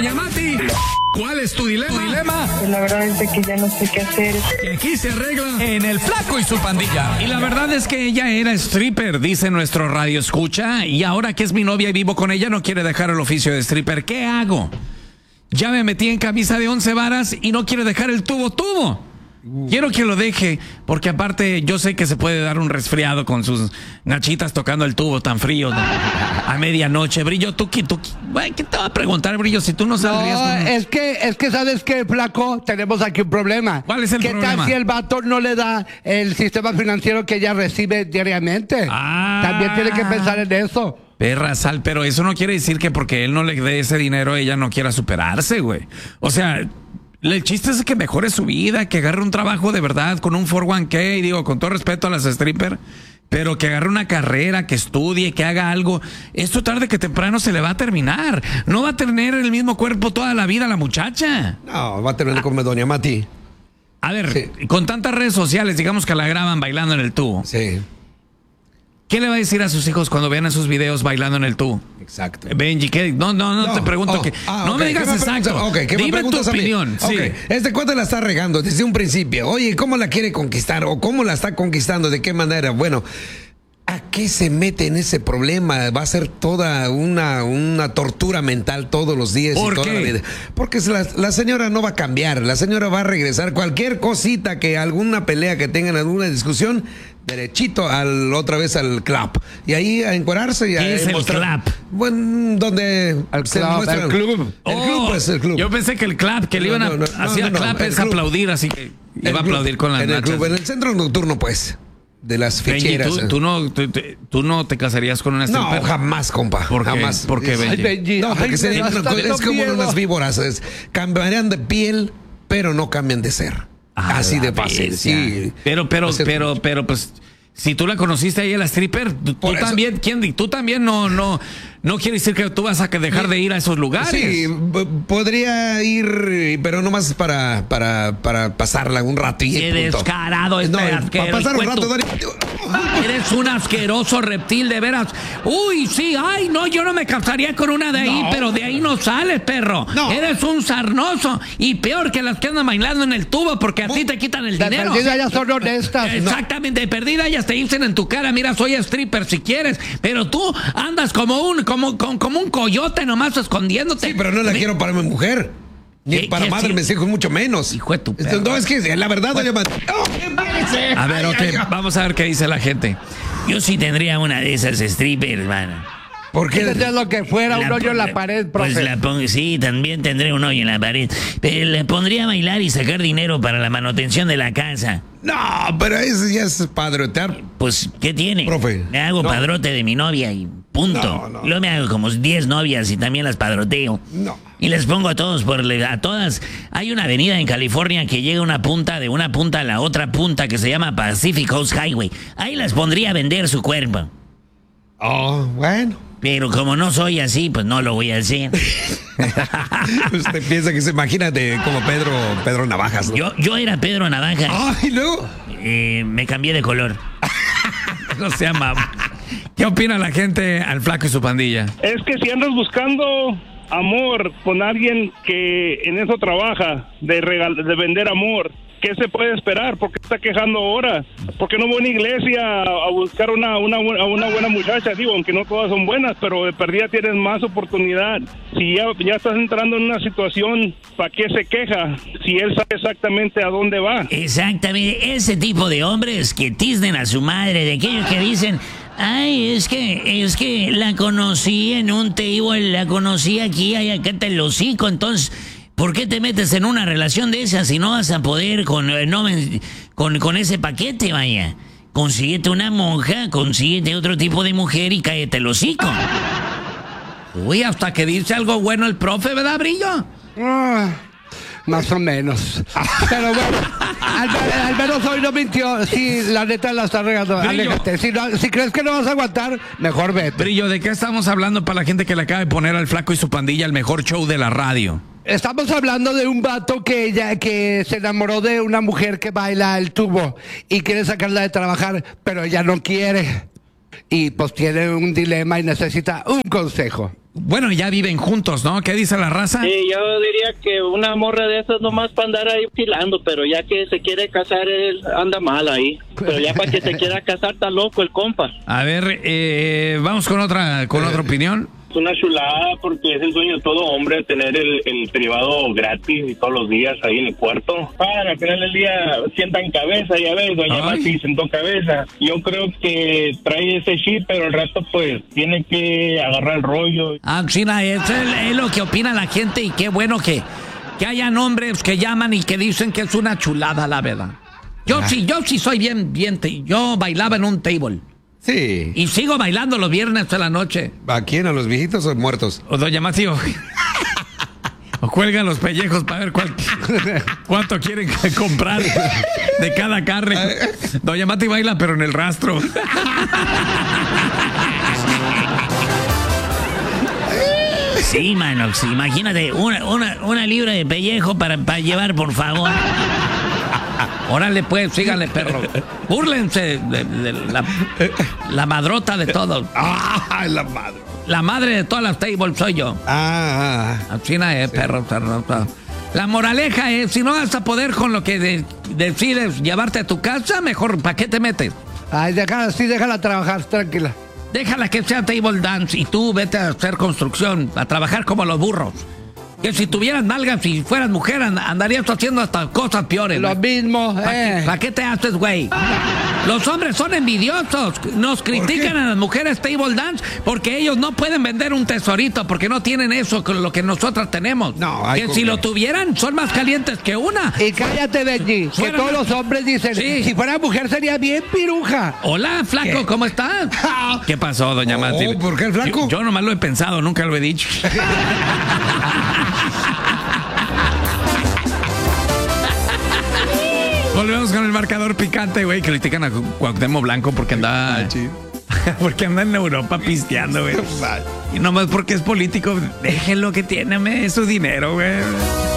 Doña Mati, ¿cuál es tu dilema? Pues la verdad es que ya no sé qué hacer. Que aquí se arregla en El Flaco y su Pandilla. Y la verdad es que ella era stripper, dice nuestro radio escucha, y ahora que es mi novia y vivo con ella no quiere dejar el oficio de stripper. ¿Qué hago? Ya me metí en camisa de 11 varas y no quiero dejar el tubo. Quiero que lo deje, porque aparte yo sé que se puede dar un resfriado con sus nachitas tocando el tubo tan frío a medianoche. Brillo, ¿qué te va a preguntar, Brillo, si tú no saldrías? No, es que ¿sabes qué, Flaco? Tenemos aquí un problema. ¿Cuál es el problema? ¿Qué tal si el vato no le da el sistema financiero que ella recibe diariamente? También tiene que pensar en eso. Perra Sal, pero eso no quiere decir que porque él no le dé ese dinero ella no quiera superarse, güey. O sea, el chiste es que mejore su vida, que agarre un trabajo de verdad con un 401k, y digo, con todo respeto a las strippers, pero que agarre una carrera, que estudie, que haga algo. Esto tarde que temprano se le va a terminar. No va a tener el mismo cuerpo toda la vida la muchacha. No, va a tener como Doña Mati. A ver, Sí. con tantas redes sociales, digamos que la graban bailando en el tubo. Sí, ¿Qué le va a decir a sus hijos cuando vean esos videos bailando en el tubo? exacto. Benji, ¿qué? No, te pregunto que... no me digas exacto. ¿Qué me Dime tu preguntas a mí? opinión. Sí. Ok, este cuate la está regando desde un principio. Oye, ¿cómo la quiere conquistar? ¿O cómo la está conquistando? ¿De qué manera? Bueno, ¿a qué se mete en ese problema? Va a ser toda una tortura mental todos los días ¿Por y toda qué? la vida. Porque la señora no va a cambiar. La señora va a regresar. Cualquier cosita que alguna pelea que tengan, alguna discusión, derechito otra vez al club. Y ahí a encuerarse. Y ¿Qué es el club? Bueno, donde Al se club, muestran- el club. El club, pues, el club. Yo pensé que el clap, que le iban a... hacía no, clap el es club. aplaudir, así que El iba a club, aplaudir con las en el nachas. club, en el centro nocturno, pues, de las Benji, ficheras. tú no te casarías con una No, stripper. jamás, compa. ¿Por qué? Jamás. ¿Por qué, Es- Benji? Benji, No, porque sería me da es tanto como miedo. unas víboras. Cambiarían de piel, pero no cambian de ser. A Así la de fácil. bestia. Sí. Pero, Va a ser- pues, si tú la conociste ahí a la stripper, tú Por eso- también, tú también no quiere decir que tú vas a dejar de ir a esos lugares. Sí, podría ir, pero nomás para pasarla un rato y Qué punto. descarado este No, para asqueroso, pasar un hijo de rato, tu- Eres un asqueroso reptil, de veras. Uy, sí, ay, no, yo no me casaría con una de ahí, pero de ahí no sales, perro. No. Eres un sarnoso y peor que las que andan bailando en el tubo porque a ti te quitan el De dinero. perdida ya son honestas. Exactamente, de perdida ellas te dicen en tu cara, mira, soy stripper si quieres, pero tú andas como un coyote nomás escondiéndote. Sí, pero no la quiero para mi mujer. Ni ¿Qué- para qué madre, sí? mis hijos, mucho menos. Hijo de tu perro. No, es que la verdad, doña Mati. A ver, ok, vamos a ver qué dice la gente. Yo sí tendría una de esas strippers, hermano. ¿Por qué? Fíjate lo que fuera, un hoyo en la pon- pared, profe. Pues sí, también tendré un hoyo en la pared. Pero la pondría a bailar y sacar dinero para la manutención de la casa. No, pero eso ya es padrotear. Pues, ¿qué tiene? Profe, Me hago no. padrote de mi novia y punto. No. Luego me hago como 10 novias y también las padroteo. No. Y les pongo a todos, a todas. Hay una avenida en California que llega de una punta a la otra punta que se llama Pacific Coast Highway. Ahí las pondría a vender su cuerpo. Oh, bueno. Pero como no soy así, pues no lo voy a hacer. Usted piensa que se imagina como Pedro Navajas, ¿no? Yo era Pedro Navaja. Ay, luego. Me cambié de color. No se llama. ¿Qué opina la gente al Flaco y su Pandilla? Es que si andas buscando amor con alguien que en eso trabaja, de vender amor, ¿qué se puede esperar? ¿Por qué está quejando ahora? ¿Por qué no voy a una iglesia a buscar a una buena muchacha? Digo, aunque no todas son buenas, pero de perdida tienes más oportunidad. Si ya estás entrando en una situación, ¿para qué se queja? Si él sabe exactamente a dónde va. Exactamente, ese tipo de hombres que tiznen a su madre, de aquellos que dicen, ay, es que la conocí en un table, la conocí aquí, ay, acá te lo hocico, entonces, ¿por qué te metes en una relación de esas si no vas a poder con ese paquete, vaya? Consíguete una monja, consíguete otro tipo de mujer y cállate el hocico. Uy, hasta que dice algo bueno el profe, ¿verdad, Brillo? Más o menos. Pero bueno, al menos hoy no mintió. Sí, la neta la está regando. Brillo. Aléjate. Si crees que no vas a aguantar, mejor vete. Brillo, ¿de qué estamos hablando para la gente que le acaba de poner al Flaco y su Pandilla el mejor show de la radio? Estamos hablando de un vato que se enamoró de una mujer que baila el tubo y quiere sacarla de trabajar, pero ella no quiere. Y pues tiene un dilema y necesita un consejo. Bueno, ya viven juntos, ¿no? ¿Qué dice la raza? Sí, yo diría que una morra de esas nomás para andar ahí filando, pero ya que se quiere casar, él anda mal ahí. Pero ya para que se quiera casar está loco el compa. A ver, vamos con otra opinión. Es una chulada porque es el sueño de todo hombre tener el privado gratis y todos los días ahí en el cuarto. Para al final del día sientan cabeza, ya ves, doña Mati sentó cabeza. Yo creo que trae ese chip, pero al rato pues tiene que agarrar el rollo. China, eso es lo que opina la gente y qué bueno que hayan hombres que llaman y que dicen que es una chulada, la verdad. Yo sí soy bien, yo bailaba en un table. Sí. Y sigo bailando los viernes de la noche. ¿A quién? ¿A los viejitos o muertos? O doña Mati, o cuelgan los pellejos para ver cuánto quieren comprar de cada carne. Doña Mati baila, pero en el rastro. Sí, Manox, imagínate, una libra de pellejo para llevar, por favor. Órale, pues, síganle, perro. Búrlense de la madrota de todos. La madre. La madre de todas las tables soy yo. Así no es, perro. La moraleja es, si no vas a poder con lo que decides llevarte a tu casa, mejor, ¿para qué te metes? Ay, déjala trabajar, tranquila. Déjala que sea table dance y tú vete a hacer construcción, a trabajar como los burros. Que si tuvieras nalgas y fueras mujer, andarías haciendo hasta cosas peores. Lo mismo, ¿Para qué te haces, güey? Los hombres son envidiosos. Nos critican a las mujeres table dance porque ellos no pueden vender un tesorito porque no tienen eso con lo que nosotras tenemos. No, que si lo tuvieran, son más calientes que una. Y cállate, Benji, que todos los hombres dicen, si fuera mujer sería bien piruja. Hola, flaco, ¿cómo estás? ¿Qué pasó, doña Mati? ¿Por qué el flaco? Yo nomás lo he pensado, nunca lo he dicho. Volvemos con el marcador picante, güey. Critican a Cuauhtémoc Blanco porque anda en Europa pisteando, güey. Y nomás porque es político, déjenlo que tiene, es su dinero, güey.